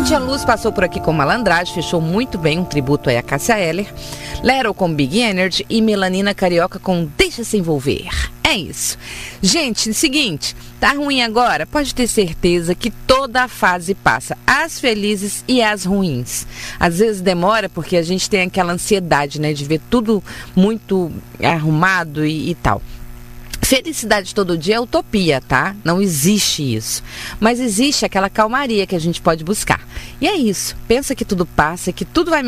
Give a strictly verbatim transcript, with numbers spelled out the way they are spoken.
Cíntia Luz passou por aqui com Malandragem, fechou muito bem, um tributo aí a Cássia Eller. Lero com Big Energy e Melanina Carioca com Deixa Se Envolver. É isso. Gente, seguinte, tá ruim agora? Pode ter certeza que toda a fase passa, as felizes e as ruins. Às vezes demora porque a gente tem aquela ansiedade, né, de ver tudo muito arrumado e, e tal. Felicidade todo dia é utopia, tá? Não existe isso. Mas existe aquela calmaria que a gente pode buscar. E é isso. Pensa que tudo passa, que tudo vai